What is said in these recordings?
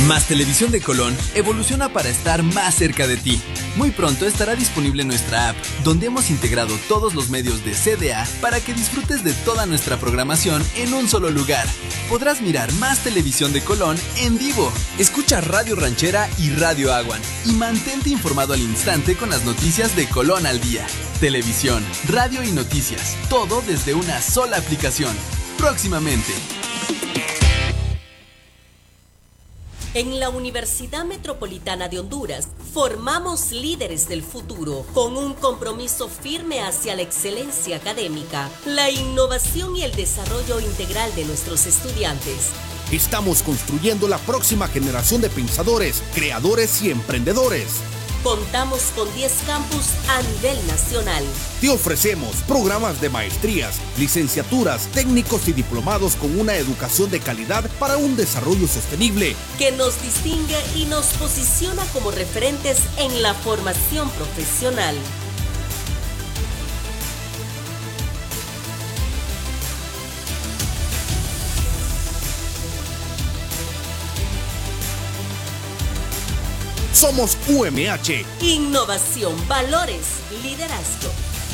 Más Televisión de Colón evoluciona para estar más cerca de ti. Muy pronto estará disponible nuestra app, donde hemos integrado todos los medios de CDA para que disfrutes de toda nuestra programación en un solo lugar. Podrás mirar Más Televisión de Colón en vivo. Escucha Radio Ranchera y Radio Aguan y mantente informado al instante con las noticias de Colón al día. Televisión, radio y noticias, todo desde una sola aplicación. Próximamente. En la Universidad Metropolitana de Honduras, formamos líderes del futuro con un compromiso firme hacia la excelencia académica, la innovación y el desarrollo integral de nuestros estudiantes. Estamos construyendo la próxima generación de pensadores, creadores y emprendedores. Contamos con 10 campus a nivel nacional. Te ofrecemos programas de maestrías, licenciaturas, técnicos y diplomados con una educación de calidad para un desarrollo sostenible que nos distingue y nos posiciona como referentes en la formación profesional. Somos UMH. Innovación, valores, liderazgo.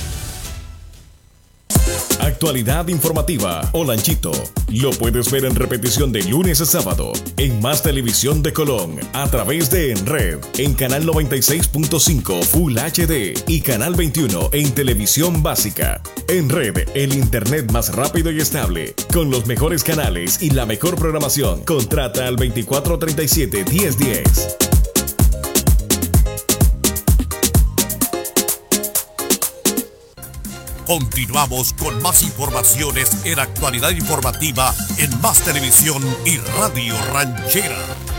Actualidad informativa o Lanchito. Lo puedes ver en repetición de lunes a sábado en Más Televisión de Colón a través de En Red, en canal 96.5 Full HD y canal 21 en televisión básica. En Red, el internet más rápido y estable, con los mejores canales y la mejor programación. Contrata al 2437-1010. Continuamos con más informaciones en Actualidad Informativa en Más Televisión y Radio Ranchera.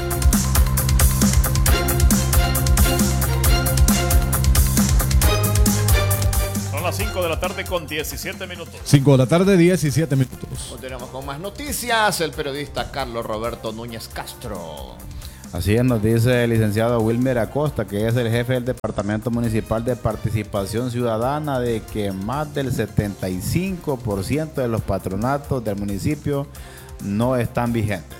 Son las 5 de la tarde con 17 minutos. 5 de la tarde, 17 minutos. Continuamos con más noticias. El periodista Carlos Roberto Núñez Castro. Así es, nos dice el licenciado Wilmer Acosta, que es el jefe del Departamento Municipal de Participación Ciudadana, de que más del 75% de los patronatos del municipio no están vigentes.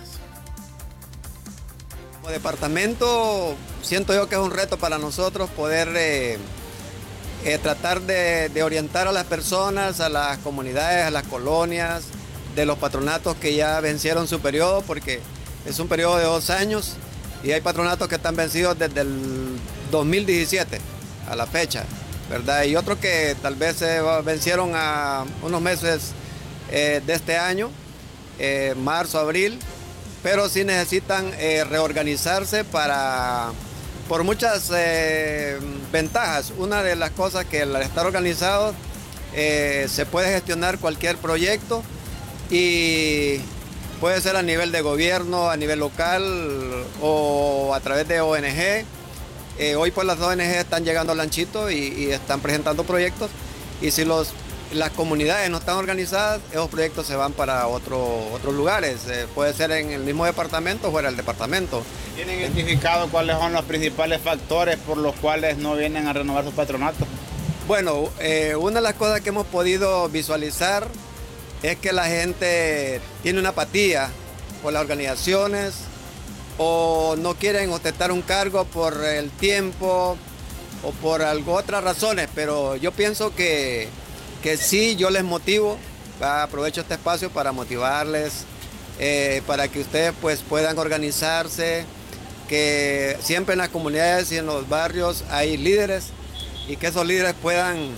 Como departamento, siento yo que es un reto para nosotros poder tratar de orientar a las personas, a las comunidades, a las colonias, de los patronatos que ya vencieron su periodo, porque es un periodo de 2 años. Y hay patronatos que están vencidos desde el 2017 a la fecha, ¿verdad? Y otros que tal vez se vencieron a unos meses de este año, marzo, abril, pero sí necesitan reorganizarse por muchas ventajas. Una de las cosas que al estar organizados se puede gestionar cualquier proyecto y puede ser a nivel de gobierno, a nivel local o a través de ONG. Hoy pues las ONG están llegando al Lanchito y están presentando proyectos. Y si las comunidades no están organizadas, esos proyectos se van para otros lugares. Puede ser en el mismo departamento o fuera del departamento. ¿Tienen identificado cuáles son los principales factores por los cuales no vienen a renovar sus patronatos? Bueno, una de las cosas que hemos podido visualizar es que la gente tiene una apatía por las organizaciones o no quieren ostentar un cargo por el tiempo o por otras razones, pero yo pienso que sí, yo les motivo, aprovecho este espacio para motivarles, para que ustedes pues puedan organizarse, que siempre en las comunidades y en los barrios hay líderes y que esos líderes puedan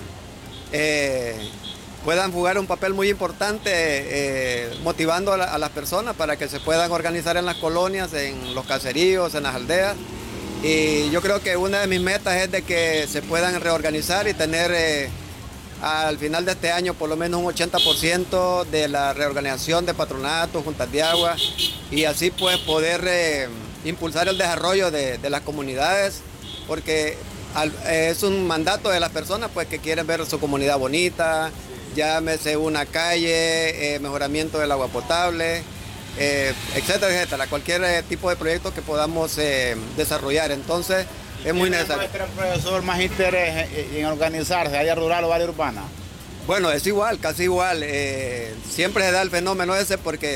jugar un papel muy importante motivando a las personas para que se puedan organizar en las colonias, en los caseríos, en las aldeas. Y yo creo que una de mis metas es de que se puedan reorganizar y tener al final de este año por lo menos un 80% de la reorganización de patronatos, juntas de agua y así pues poder impulsar el desarrollo de las comunidades, porque es un mandato de las personas pues que quieren ver su comunidad bonita, llámese una calle, mejoramiento del agua potable, etcétera, etcétera, cualquier tipo de proyecto que podamos desarrollar. Entonces es muy necesario. ¿Tiene el profesor más interés en organizarse, área rural o área urbana? Bueno, es igual, casi igual. Siempre se da el fenómeno ese porque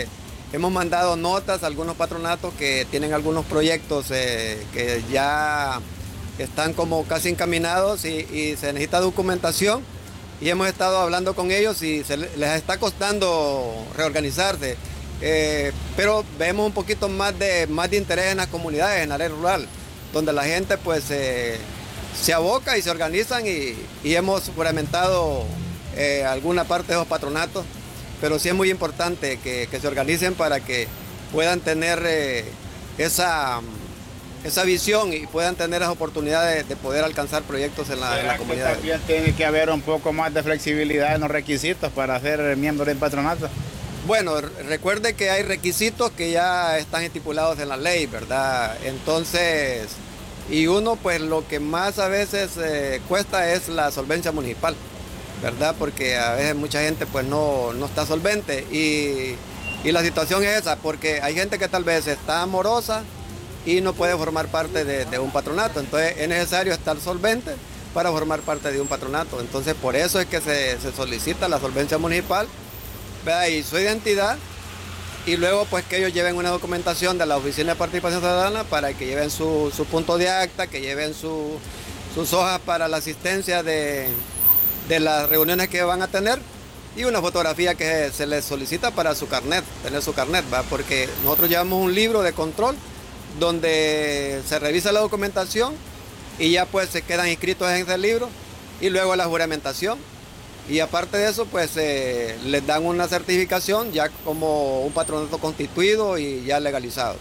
hemos mandado notas a algunos patronatos que tienen algunos proyectos que ya están como casi encaminados y se necesita documentación, y hemos estado hablando con ellos y les está costando reorganizarse, pero vemos un poquito más de interés en las comunidades, en la área rural, donde la gente pues se aboca y se organizan, y hemos juramentado alguna parte de los patronatos, pero sí es muy importante que se organicen para que puedan tener esa visión y puedan tener las oportunidades de poder alcanzar proyectos en la comunidad. También tiene que haber un poco más de flexibilidad en los requisitos para ser miembro del patronato. Bueno, recuerde que hay requisitos que ya están estipulados en la ley, ¿verdad? Entonces, y uno pues lo que más a veces cuesta es la solvencia municipal, ¿verdad? Porque a veces mucha gente pues no está solvente, y la situación es esa, porque hay gente que tal vez está amorosa y no puede formar parte de un patronato, entonces es necesario estar solvente para formar parte de un patronato. Entonces por eso es que se solicita la solvencia municipal, ¿verdad? Y su identidad, y luego pues que ellos lleven una documentación de la Oficina de Participación Ciudadana para que lleven su punto de acta, que lleven sus hojas para la asistencia de las reuniones que van a tener, y una fotografía que se les solicita para su carnet, tener su carnet, ¿va? Porque nosotros llevamos un libro de control donde se revisa la documentación y ya pues se quedan inscritos en ese libro, y luego la juramentación, y aparte de eso pues les dan una certificación ya como un patronato constituido y ya legalizado.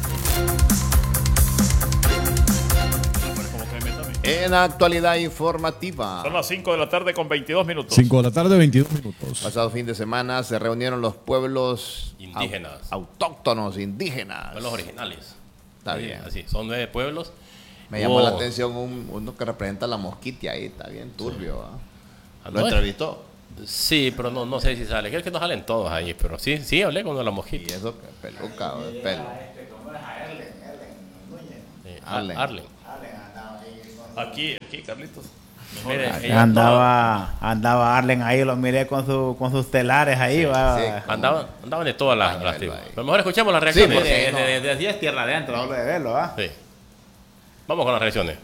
En actualidad informativa. Son las 5 de la tarde con 22 minutos. 5 de la tarde, 22 minutos. Pasado fin de semana se reunieron los pueblos indígenas, autóctonos, indígenas. Pueblos originales. Está sí, bien. Así, son 9 pueblos. Me llamó la atención uno que representa la mosquitia ahí, está bien turbio. Sí. ¿Lo entrevistó? Sí, pero no sé si sale. Creo que no salen todos ahí, pero sí hablé con la mosquita. Y eso, peluca o de pelo. Arlen. Aquí, Carlitos. Mire, andaba Arlen ahí, lo miré con sus telares ahí. Sí, andaban de todas las tribus. Pero mejor escuchemos las reacciones. Sí, desde 10 tierra adentro, no de verlo, ¿ah? Sí. Vamos con las reacciones.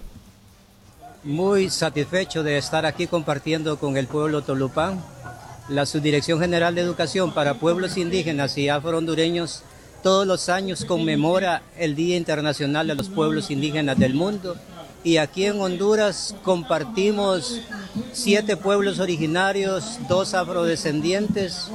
Muy satisfecho de estar aquí compartiendo con el pueblo Tolupán. La Subdirección General de Educación para Pueblos Indígenas y Afro-Hondureños todos los años conmemora el Día Internacional de los Pueblos Indígenas del Mundo. Y aquí en Honduras compartimos 7 pueblos originarios, 2 afrodescendientes,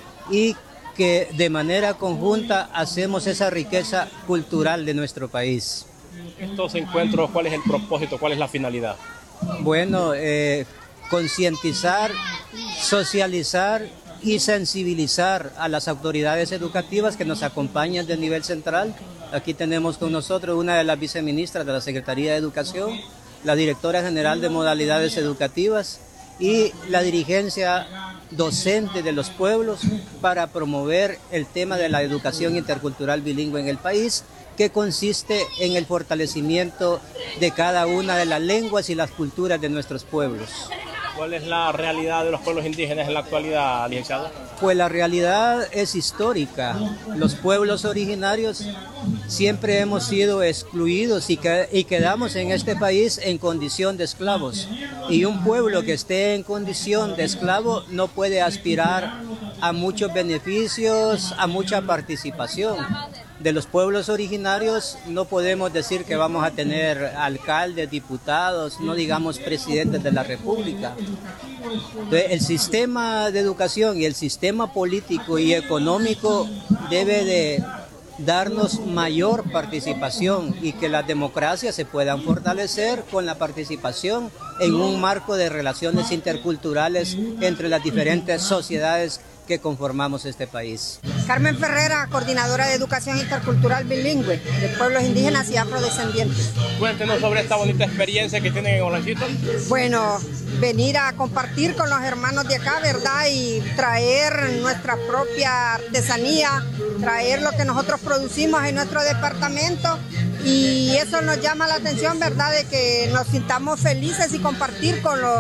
y que de manera conjunta hacemos esa riqueza cultural de nuestro país. Estos encuentros, ¿cuál es el propósito? ¿Cuál es la finalidad? Bueno, concientizar, socializar y sensibilizar a las autoridades educativas que nos acompañan de nivel central. Aquí tenemos con nosotros una de las viceministras de la Secretaría de Educación, la directora general de modalidades educativas y la dirigencia docente de los pueblos para promover el tema de la educación intercultural bilingüe en el país, que consiste en el fortalecimiento de cada una de las lenguas y las culturas de nuestros pueblos. ¿Cuál es la realidad de los pueblos indígenas en la actualidad, licenciado? Pues la realidad es histórica. Los pueblos originarios siempre hemos sido excluidos y quedamos en este país en condición de esclavos. Y un pueblo que esté en condición de esclavo no puede aspirar a muchos beneficios, a mucha participación. De los pueblos originarios no podemos decir que vamos a tener alcaldes, diputados, no digamos presidentes de la República. Entonces, el sistema de educación y el sistema político y económico debe de darnos mayor participación y que las democracias se puedan fortalecer con la participación en un marco de relaciones interculturales entre las diferentes sociedades que conformamos este país. Carmen Ferrera, coordinadora de Educación Intercultural Bilingüe de Pueblos Indígenas y Afrodescendientes. Cuéntenos sobre esta bonita experiencia que tienen en Olanchito. Bueno, venir a compartir con los hermanos de acá, ¿verdad? Y traer nuestra propia artesanía, traer lo que nosotros producimos en nuestro departamento, y eso nos llama la atención, ¿verdad? De que nos sintamos felices y compartir con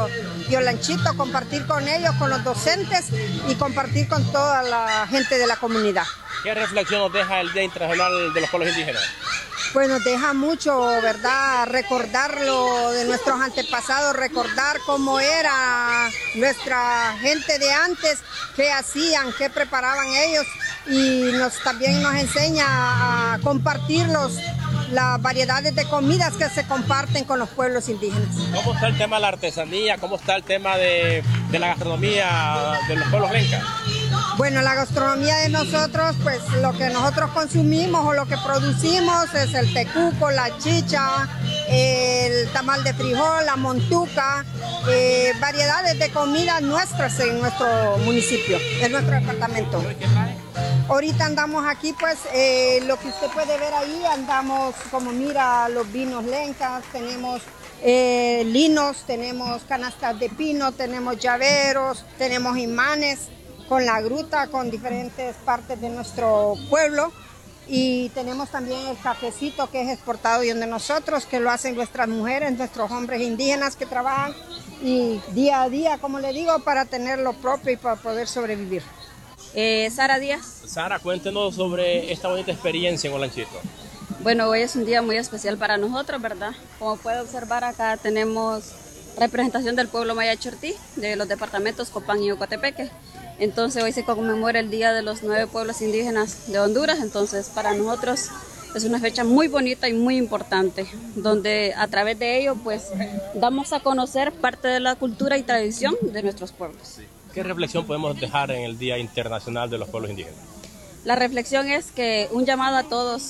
Olanchito, compartir con ellos, con los docentes y compartir con toda la gente de la comunidad. ¿Qué reflexión nos deja el Día Internacional de los Pueblos Indígenas? Pues nos deja mucho, ¿verdad? Recordar lo de nuestros antepasados, recordar cómo era nuestra gente de antes, qué hacían, qué preparaban ellos, y también nos enseña a compartir las variedades de comidas que se comparten con los pueblos indígenas. ¿Cómo está el tema de la artesanía? ¿Cómo está el tema de la gastronomía de los pueblos lencas? Bueno, la gastronomía de nosotros, pues lo que nosotros consumimos o lo que producimos es el tecuco, la chicha, el tamal de frijol, la montuca, variedades de comidas nuestras en nuestro municipio, en nuestro departamento. Ahorita andamos aquí, pues lo que usted puede ver ahí, andamos como mira los vinos lencas, tenemos linos, tenemos canastas de pino, tenemos llaveros, tenemos imanes con la gruta, con diferentes partes de nuestro pueblo, y tenemos también el cafecito que es exportado de nosotros, que lo hacen nuestras mujeres, nuestros hombres indígenas que trabajan y día a día, como le digo, para tener lo propio y para poder sobrevivir. Sara Díaz. Sara, cuéntenos sobre esta bonita experiencia en Olanchito. Bueno, hoy es un día muy especial para nosotros, ¿verdad? Como puede observar, acá tenemos representación del pueblo Maya Chortí, de los departamentos Copán y Ocotepeque. Entonces hoy se conmemora el Día de los 9 Pueblos Indígenas de Honduras, entonces para nosotros es una fecha muy bonita y muy importante, donde a través de ello pues damos a conocer parte de la cultura y tradición de nuestros pueblos. ¿Qué reflexión podemos dejar en el Día Internacional de los Pueblos Indígenas? La reflexión es que un llamado a todos,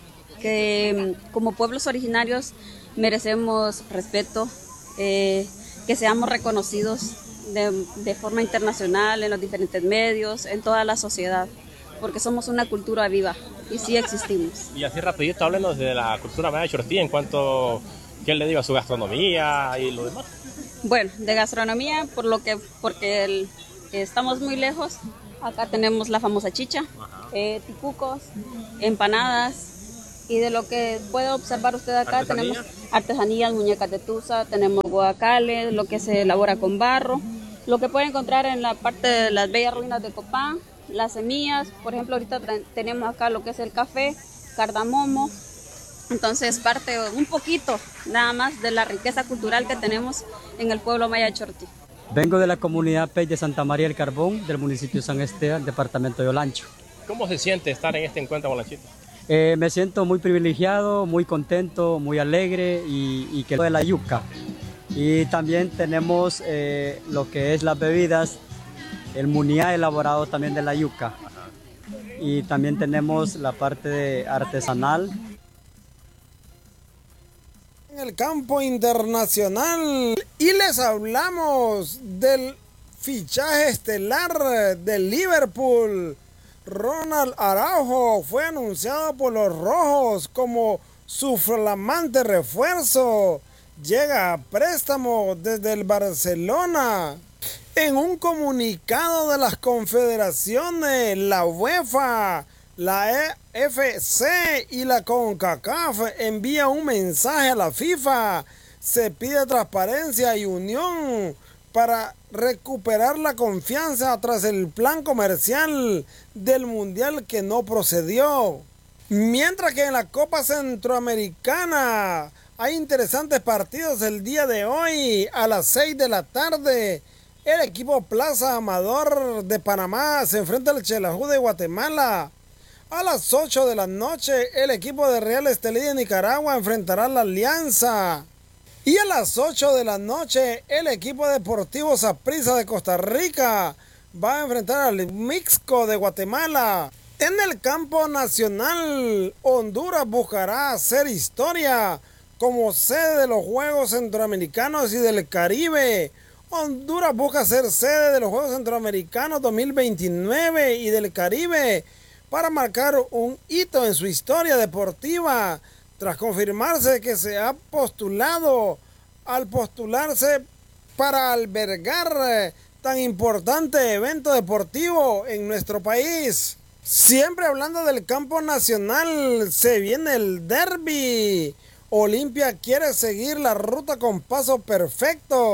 que como pueblos originarios merecemos respeto, que seamos reconocidos de forma internacional en los diferentes medios, en toda la sociedad, porque somos una cultura viva y sí existimos. Y así rapidito, háblenos de la cultura maya chortí en cuanto, ¿qué le digo a su gastronomía y lo demás? Bueno, de gastronomía, porque estamos muy lejos, acá tenemos la famosa chicha, ticucos, empanadas, y de lo que puede observar usted acá tenemos artesanías, muñecas de tusa, tenemos guacales, lo que se elabora con barro, lo que puede encontrar en la parte de las bellas ruinas de Copán, las semillas, por ejemplo ahorita tenemos acá lo que es el café, cardamomo, entonces parte un poquito nada más de la riqueza cultural que tenemos en el pueblo Maya Chortí. Vengo de la comunidad Pey de Santa María del Carbón, del municipio de San Esteban, departamento de Olancho. ¿Cómo se siente estar en este encuentro con Olanchito? Me siento muy privilegiado, muy contento, muy alegre y que de la yuca. Y también tenemos lo que es las bebidas, el muniá elaborado también de la yuca. Y también tenemos la parte de artesanal. En el campo internacional y les hablamos del fichaje estelar del Liverpool. Ronald Araujo fue anunciado por los rojos como su flamante refuerzo. Llega a préstamo desde el Barcelona. En un comunicado de las confederaciones, la UEFA, la EFC y la CONCACAF envía un mensaje a la FIFA. Se pide transparencia y unión para recuperar la confianza tras el plan comercial del Mundial que no procedió. Mientras que en la Copa Centroamericana hay interesantes partidos el día de hoy a las 6 de la tarde. El equipo Plaza Amador de Panamá se enfrenta al Xelajú de Guatemala. A las 8 de la noche el equipo de Real Estelí de Nicaragua enfrentará a la Alianza. Y a las 8 de la noche, el equipo deportivo Saprissa de Costa Rica va a enfrentar al Mixco de Guatemala. En el campo nacional, Honduras buscará hacer historia como sede de los Juegos Centroamericanos y del Caribe. Honduras busca ser sede de los Juegos Centroamericanos 2029 y del Caribe para marcar un hito en su historia deportiva. Tras confirmarse que se ha postulado al postularse para albergar tan importante evento deportivo en nuestro país. Siempre hablando del campo nacional, se viene el derbi. Olimpia quiere seguir la ruta con paso perfecto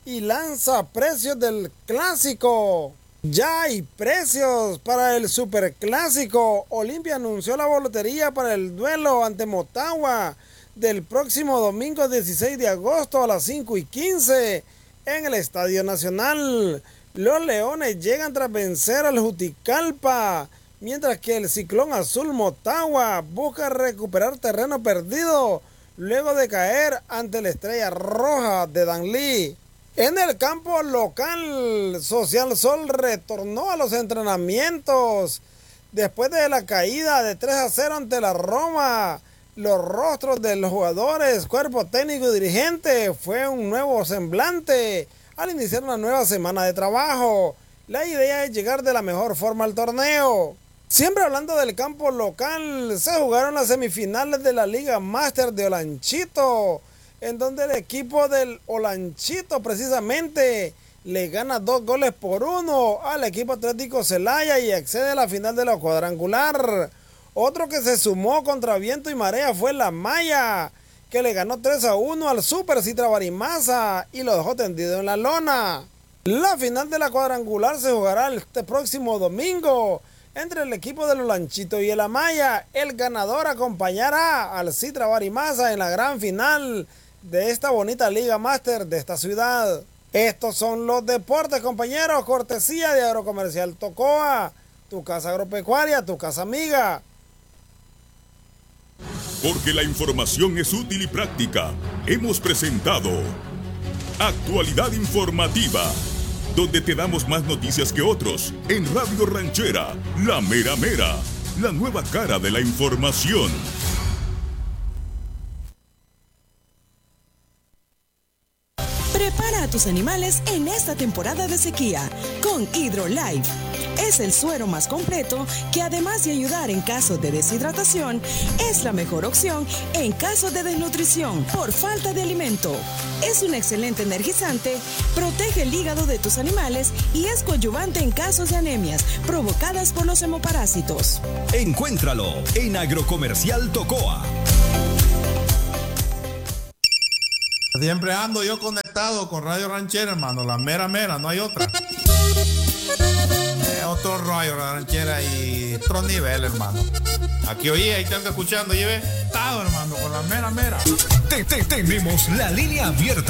y lanza precios del clásico. Ya hay precios para el superclásico. Olimpia anunció la boletería para el duelo ante Motagua del próximo domingo 16 de agosto a las 5:15 en el Estadio Nacional. Los Leones llegan tras vencer al Juticalpa, mientras que el Ciclón Azul Motagua busca recuperar terreno perdido luego de caer ante la Estrella Roja de Danlí. En el campo local, Social Sol retornó a los entrenamientos después de la caída de 3-0 ante la Roma. Los rostros de los jugadores, cuerpo técnico y dirigente fue un nuevo semblante al iniciar una nueva semana de trabajo. La idea es llegar de la mejor forma al torneo. Siempre hablando del campo local, se jugaron las semifinales de la Liga Master de Olanchito, en donde el equipo del Olanchito precisamente le gana 2-1 al equipo Atlético Celaya y accede a la final de la cuadrangular. Otro que se sumó contra viento y marea fue la Maya, que le ganó 3-1 al Super Citra Barimasa y lo dejó tendido en la lona. La final de la cuadrangular se jugará este próximo domingo entre el equipo del Olanchito y el Amaya. El ganador acompañará al Citra Barimasa en la gran final de esta bonita Liga Master de esta ciudad. Estos son los deportes, compañeros, cortesía de Agrocomercial Tocoa, tu casa agropecuaria, tu casa amiga. Porque la información es útil y práctica, hemos presentado Actualidad Informativa, donde te damos más noticias que otros, en Radio Ranchera, la mera mera, la nueva cara de la información. Prepara a tus animales en esta temporada de sequía con HydroLife. Es el suero más completo que, además de ayudar en caso de deshidratación, es la mejor opción en caso de desnutrición por falta de alimento. Es un excelente energizante, protege el hígado de tus animales y es coadyuvante en casos de anemias provocadas por los hemoparásitos. Encuéntralo en Agrocomercial Tocoa. Siempre ando yo conectado con Radio Ranchera, hermano, la mera mera, no hay otra. Otro Radio Ranchera y otro nivel, hermano. Aquí oí, ahí tengo que escuchando, lleve estado, hermano, con la mera mera. Tenemos la línea abierta